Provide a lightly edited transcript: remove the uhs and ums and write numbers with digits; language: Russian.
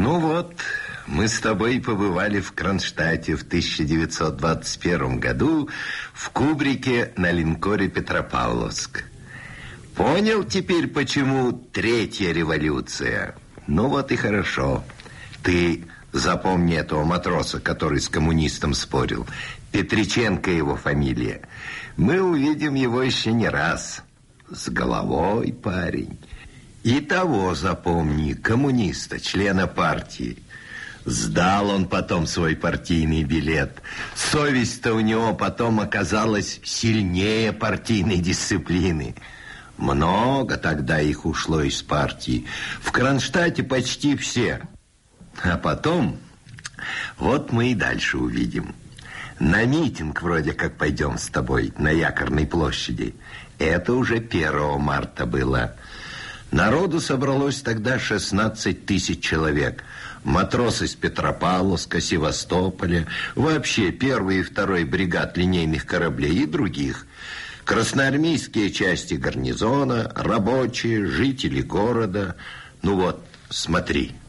Ну вот, мы с тобой побывали в Кронштадте в 1921 году в кубрике на линкоре «Петропавловск». Понял теперь, почему третья революция? Ну вот и хорошо. Ты запомни этого матроса, который с коммунистом спорил. Петриченко его фамилия. Мы увидим его еще не раз. С головой парень. И того запомни, коммуниста, члена партии. Сдал он потом свой партийный билет. Совесть-то у него потом оказалась сильнее партийной дисциплины. Много тогда их ушло из партии. В Кронштадте почти все. А потом, вот мы и дальше увидим. На митинг вроде как пойдем с тобой на Якорной площади. Это уже 1 марта было. Народу собралось тогда 16 тысяч человек. Матросы с Петропавловска, Севастополя, вообще 1-й и 2-й бригад линейных кораблей и других. Красноармейские части гарнизона, рабочие, жители города. Ну вот, смотри.